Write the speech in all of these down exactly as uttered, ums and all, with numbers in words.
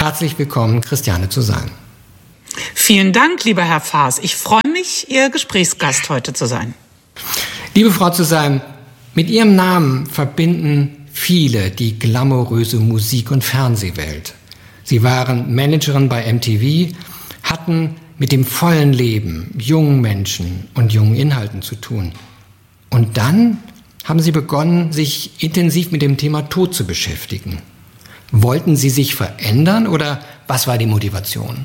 Herzlich willkommen, Christiane zu sein. Vielen Dank, lieber Herr Faas. Ich freue mich, Ihr Gesprächsgast heute zu sein. Liebe Frau zu sein, mit Ihrem Namen verbinden viele die glamouröse Musik- und Fernsehwelt. Sie waren Managerin bei M T V, hatten mit dem vollen Leben, jungen Menschen und jungen Inhalten zu tun. Und dann haben Sie begonnen, sich intensiv mit dem Thema Tod zu beschäftigen. Wollten Sie sich verändern oder was war die Motivation?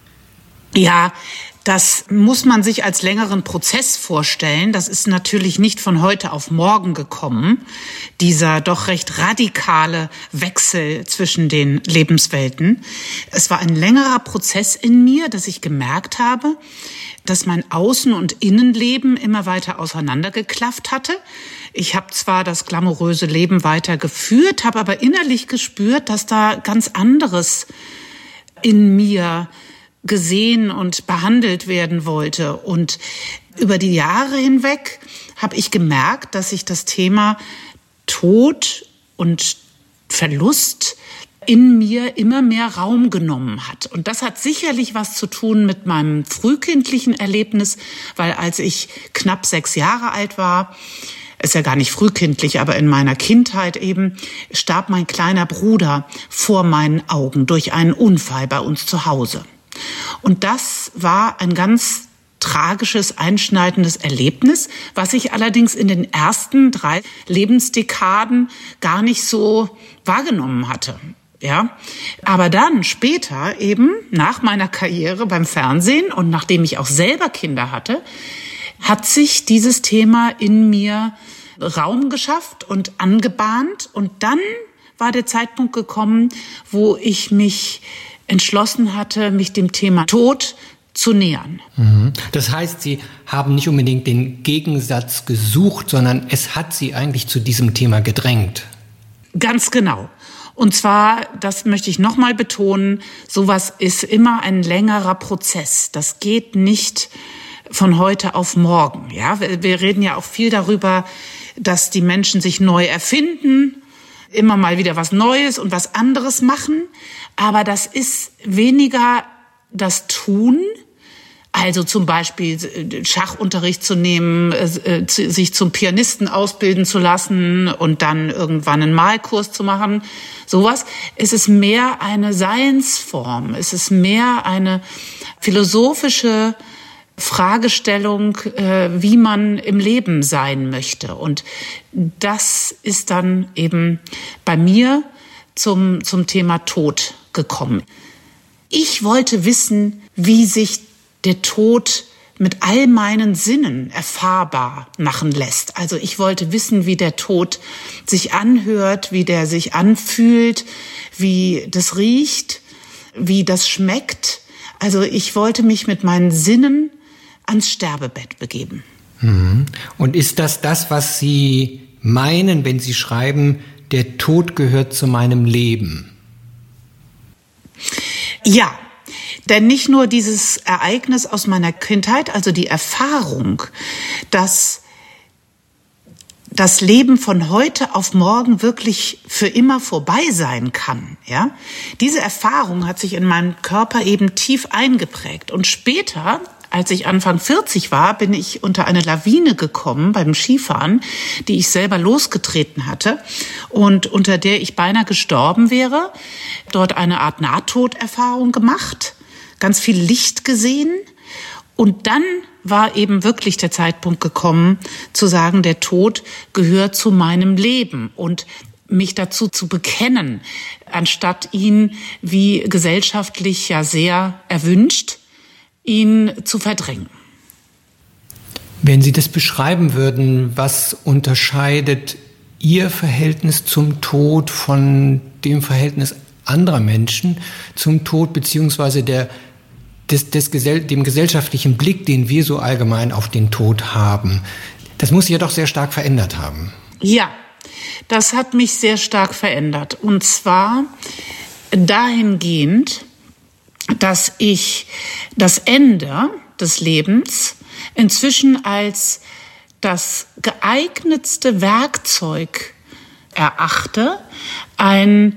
Ja, das muss man sich als längeren Prozess vorstellen. Das ist natürlich nicht von heute auf morgen gekommen, dieser doch recht radikale Wechsel zwischen den Lebenswelten. Es war ein längerer Prozess in mir, dass ich gemerkt habe, dass mein Außen- und Innenleben immer weiter auseinandergeklafft hatte. Ich habe zwar das glamouröse Leben weitergeführt, habe aber innerlich gespürt, dass da ganz anderes in mir gesehen und behandelt werden wollte. Und über die Jahre hinweg habe ich gemerkt, dass sich das Thema Tod und Verlust in mir immer mehr Raum genommen hat. Und das hat sicherlich was zu tun mit meinem frühkindlichen Erlebnis, weil als ich knapp sechs Jahre alt war, ist ja gar nicht frühkindlich, aber in meiner Kindheit eben, starb mein kleiner Bruder vor meinen Augen durch einen Unfall bei uns zu Hause. Und das war ein ganz tragisches, einschneidendes Erlebnis, was ich allerdings in den ersten drei Lebensdekaden gar nicht so wahrgenommen hatte. Ja, aber dann später eben nach meiner Karriere beim Fernsehen und nachdem ich auch selber Kinder hatte, hat sich dieses Thema in mir Raum geschafft und angebahnt. Und dann war der Zeitpunkt gekommen, wo ich mich entschlossen hatte, mich dem Thema Tod zu nähern. Das heißt, Sie haben nicht unbedingt den Gegensatz gesucht, sondern es hat Sie eigentlich zu diesem Thema gedrängt. Ganz genau. Und zwar, das möchte ich nochmal betonen, sowas ist immer ein längerer Prozess. Das geht nicht von heute auf morgen. Ja, wir reden ja auch viel darüber, dass die Menschen sich neu erfinden, immer mal wieder was Neues und was anderes machen. Aber das ist weniger das Tun, also zum Beispiel Schachunterricht zu nehmen, sich zum Pianisten ausbilden zu lassen und dann irgendwann einen Malkurs zu machen, sowas. Es ist mehr eine Seinsform, es ist mehr eine philosophische Fragestellung, wie man im Leben sein möchte. Und das ist dann eben bei mir zum, zum Thema Tod gekommen. Ich wollte wissen, wie sich der Tod mit all meinen Sinnen erfahrbar machen lässt. Also ich wollte wissen, wie der Tod sich anhört, wie der sich anfühlt, wie das riecht, wie das schmeckt. Also ich wollte mich mit meinen Sinnen ans Sterbebett begeben. Und ist das das, was Sie meinen, wenn Sie schreiben, der Tod gehört zu meinem Leben? Ja, denn nicht nur dieses Ereignis aus meiner Kindheit, also die Erfahrung, dass das Leben von heute auf morgen wirklich für immer vorbei sein kann, ja? Diese Erfahrung hat sich in meinem Körper eben tief eingeprägt. Und später, als ich Anfang vierzig war, bin ich unter eine Lawine gekommen beim Skifahren, die ich selber losgetreten hatte und unter der ich beinahe gestorben wäre. Dort eine Art Nahtoderfahrung gemacht, ganz viel Licht gesehen. Und dann war eben wirklich der Zeitpunkt gekommen, zu sagen, der Tod gehört zu meinem Leben und mich dazu zu bekennen, anstatt ihn, wie gesellschaftlich ja sehr erwünscht, ihn zu verdrängen. Wenn Sie das beschreiben würden, was unterscheidet Ihr Verhältnis zum Tod von dem Verhältnis anderer Menschen zum Tod, beziehungsweise der, des, des, dem gesellschaftlichen Blick, den wir so allgemein auf den Tod haben? Das muss sich ja doch sehr stark verändert haben. Ja, das hat mich sehr stark verändert. Und zwar dahingehend, dass ich das Ende des Lebens inzwischen als das geeignetste Werkzeug erachte, ein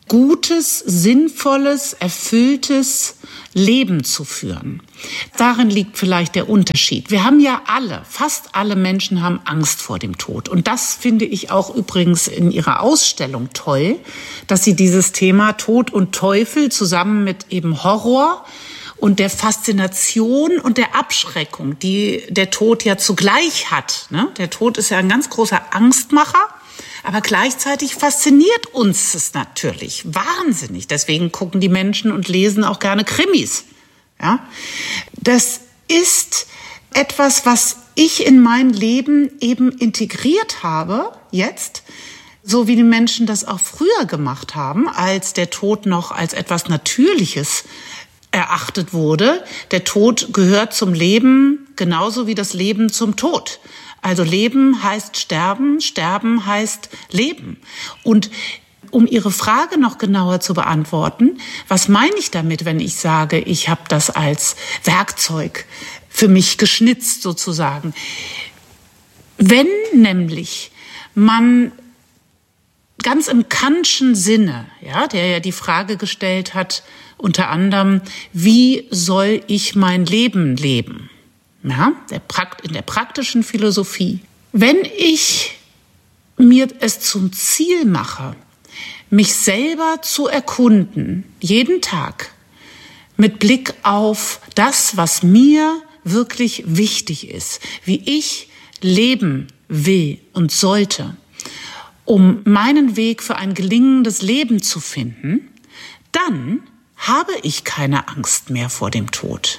gutes, sinnvolles, erfülltes Leben zu führen. Darin liegt vielleicht der Unterschied. Wir haben ja alle, fast alle Menschen haben Angst vor dem Tod. Und das finde ich auch übrigens in Ihrer Ausstellung toll, dass Sie dieses Thema Tod und Teufel zusammen mit eben Horror und der Faszination und der Abschreckung, die der Tod ja zugleich hat. Ne? Der Tod ist ja ein ganz großer Angstmacher. Aber gleichzeitig fasziniert uns es natürlich wahnsinnig. Deswegen gucken die Menschen und lesen auch gerne Krimis. Ja? Das ist etwas, was ich in mein Leben eben integriert habe, jetzt, so wie die Menschen das auch früher gemacht haben, als der Tod noch als etwas Natürliches erachtet wurde. Der Tod gehört zum Leben genauso wie das Leben zum Tod. Also Leben heißt Sterben, Sterben heißt Leben. Und um Ihre Frage noch genauer zu beantworten, was meine ich damit, wenn ich sage, ich habe das als Werkzeug für mich geschnitzt sozusagen? Wenn nämlich man ganz im Kantschen Sinne, ja, der ja die Frage gestellt hat, unter anderem, wie soll ich mein Leben leben? Ja, der Prakt- in der praktischen Philosophie. Wenn ich mir es zum Ziel mache, mich selber zu erkunden, jeden Tag, mit Blick auf das, was mir wirklich wichtig ist, wie ich leben will und sollte, um meinen Weg für ein gelingendes Leben zu finden, dann habe ich keine Angst mehr vor dem Tod.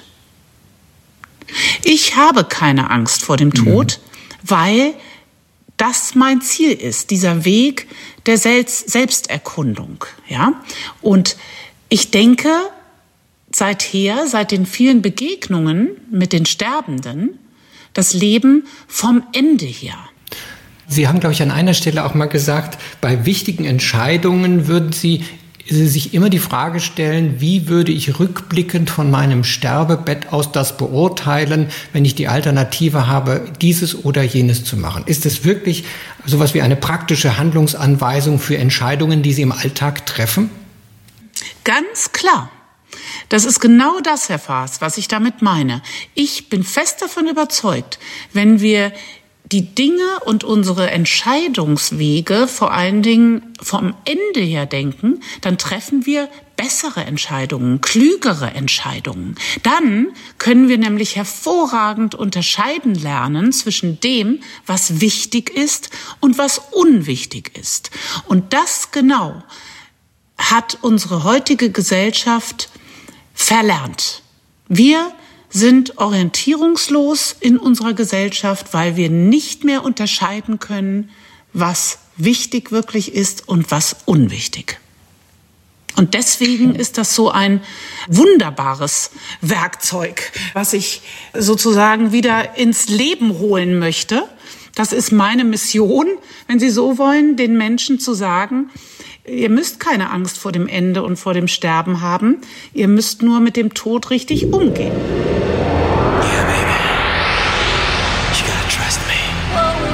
Ich habe keine Angst vor dem Tod, mhm. weil das mein Ziel ist, dieser Weg der Selbst- Selbsterkundung. Ja? Und ich denke, seither, seit den vielen Begegnungen mit den Sterbenden, das Leben vom Ende her. Sie haben, glaube ich, an einer Stelle auch mal gesagt, bei wichtigen Entscheidungen würden Sie sich immer die Frage stellen, wie würde ich rückblickend von meinem Sterbebett aus das beurteilen, wenn ich die Alternative habe, dieses oder jenes zu machen? Ist es wirklich sowas wie eine praktische Handlungsanweisung für Entscheidungen, die Sie im Alltag treffen? Ganz klar. Das ist genau das, Herr Faas, was ich damit meine. Ich bin fest davon überzeugt, wenn wir die Dinge und unsere Entscheidungswege vor allen Dingen vom Ende her denken, dann treffen wir bessere Entscheidungen, klügere Entscheidungen. Dann können wir nämlich hervorragend unterscheiden lernen zwischen dem, was wichtig ist und was unwichtig ist. Und das genau hat unsere heutige Gesellschaft verlernt. Wir sind orientierungslos in unserer Gesellschaft, weil wir nicht mehr unterscheiden können, was wichtig wirklich ist und was unwichtig. Und deswegen ist das so ein wunderbares Werkzeug, was ich sozusagen wieder ins Leben holen möchte. Das ist meine Mission, wenn Sie so wollen, den Menschen zu sagen, ihr müsst keine Angst vor dem Ende und vor dem Sterben haben. Ihr müsst nur mit dem Tod richtig umgehen.